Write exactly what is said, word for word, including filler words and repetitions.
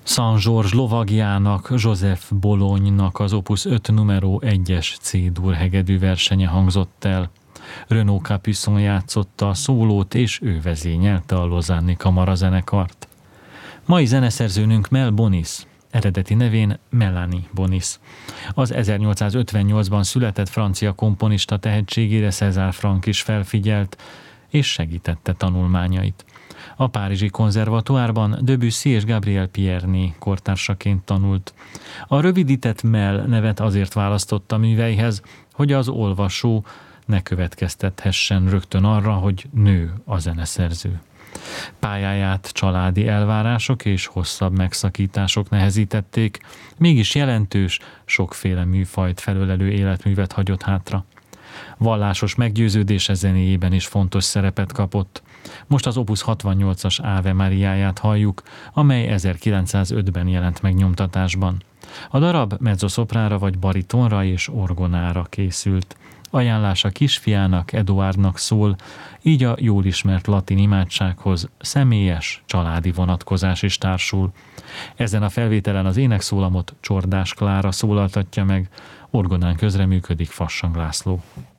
Saint-Georges lovagjának, Joseph Bologne-nak az Opus öt numero egyes C-dur hegedű versenye hangzott el. Renaud Capuçon játszotta a szólót, és ő vezényelte a Lausanne-i kamarazenekart. Mai zeneszerzőnünk Mel Bonis, eredeti nevén Melanie Bonis. Az ezernyolcszázötvennyolcban született francia komponista tehetségére César Franck is felfigyelt, és segítette tanulmányait. A párizsi konzervatoárban Debussy és Gabriel Pierny kortársaként tanult. A rövidített Mel nevet azért választotta műveihez, hogy az olvasó ne következtethessen rögtön arra, hogy nő a zeneszerző. Pályáját családi elvárások és hosszabb megszakítások nehezítették, mégis jelentős, sokféle műfajt felölelő életművet hagyott hátra. Vallásos meggyőződése zenéjében is fontos szerepet kapott. Most az Opus hatvannyolcas Ave Mariáját halljuk, amely ezerkilencszázötben jelent meg nyomtatásban. A darab mezzosoprára vagy baritonra és orgonára készült. Ajánlása kisfiának, Eduardnak szól, így a jól ismert latin imádsághoz személyes, családi vonatkozás is társul. Ezen a felvételen az énekszólamot Csordás Klára szólaltatja meg, orgonán közreműködik Fassang László.